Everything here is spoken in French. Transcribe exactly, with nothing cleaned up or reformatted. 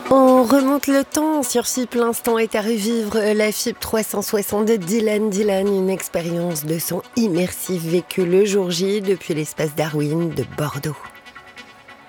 On remonte le temps sur F I P. L'instant est à revivre la F I P trois cent soixante de Dylan Dylan, une expérience de son immersif vécue le jour J depuis l'espace Darwin de Bordeaux.